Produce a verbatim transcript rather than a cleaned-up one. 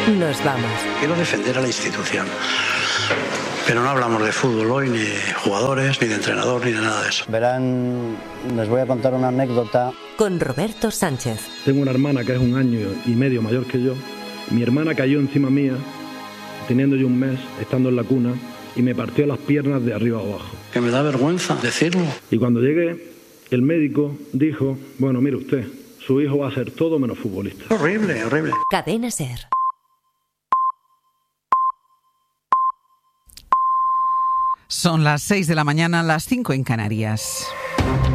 nos vamos. Quiero defender a la institución. Pero no hablamos de fútbol hoy, ni de jugadores, ni de entrenador, ni de nada de eso. Verán, les voy a contar una anécdota. Con Roberto Sánchez. Tengo una hermana que es un año y medio mayor que yo. Mi hermana cayó encima mía, teniendo yo un mes, estando en la cuna, y me partió las piernas de arriba a abajo. Que me da vergüenza decirlo. Y cuando llegué, el médico dijo, bueno, mire usted, su hijo va a ser todo menos futbolista. Horrible, horrible. Cadena SER. Son las seis de la mañana, las cinco en Canarias.